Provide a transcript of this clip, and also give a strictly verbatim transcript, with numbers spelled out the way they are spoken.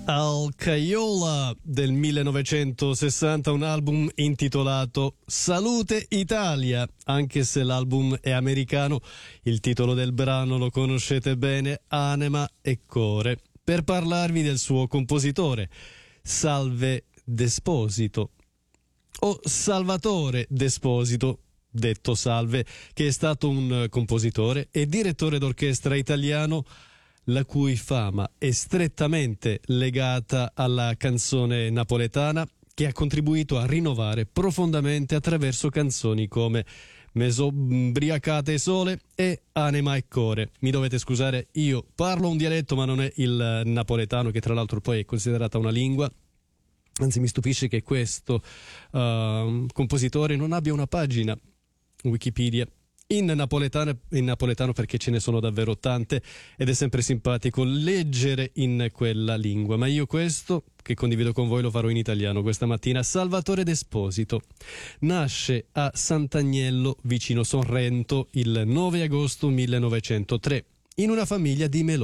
Alcaiola del millenovecentosessanta, un album intitolato Salute Italia. Anche se l'album è americano, il titolo del brano lo conoscete bene, Anima e Core. Per parlarvi del suo compositore, Salve Desposito, o Salvatore Desposito, detto Salve, che è stato un compositore e direttore d'orchestra italiano la cui fama è strettamente legata alla canzone napoletana, che ha contribuito a rinnovare profondamente attraverso canzoni come Mesobriacate Sole e Anima e Core. Mi dovete scusare, io parlo un dialetto ma non è il napoletano, che tra l'altro poi è considerata una lingua. Anzi, mi stupisce che questo uh, compositore non abbia una pagina Wikipedia in napoletano, in napoletano, perché ce ne sono davvero tante ed è sempre simpatico leggere in quella lingua. Ma io questo, che condivido con voi, lo farò in italiano questa mattina. Salvatore Desposito nasce a Sant'Agnello, vicino Sorrento, il nove agosto millenovecentotre, in una famiglia di meloni.